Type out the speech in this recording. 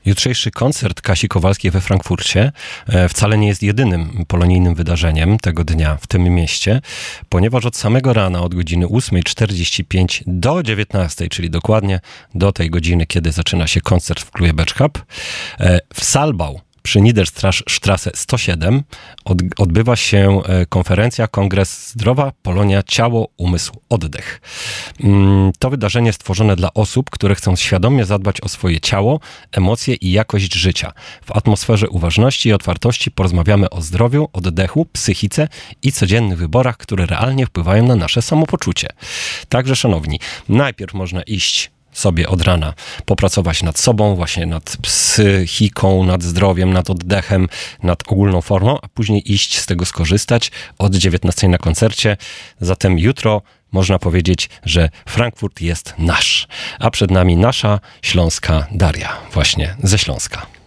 Jutrzejszy koncert Kasi Kowalskiej we Frankfurcie wcale nie jest jedynym polonijnym wydarzeniem tego dnia w tym mieście, ponieważ od samego rana, od godziny 8:45 do 19:00, czyli dokładnie do tej godziny, kiedy zaczyna się koncert w klubie Beczkap, w Salbau przy Niederstraße 107 odbywa się konferencja, kongres Zdrowa Polonia, Ciało, Umysł, Oddech. To wydarzenie stworzone dla osób, które chcą świadomie zadbać o swoje ciało, emocje i jakość życia. W atmosferze uważności i otwartości porozmawiamy o zdrowiu, oddechu, psychice i codziennych wyborach, które realnie wpływają na nasze samopoczucie. Także, szanowni, najpierw można iść sobie od rana popracować nad sobą, właśnie nad psychiką, nad zdrowiem, nad oddechem, nad ogólną formą, a później iść z tego skorzystać od 19:00 na koncercie. Zatem jutro można powiedzieć, że Frankfurt jest nasz, a przed nami nasza śląska Daria, właśnie ze Śląska.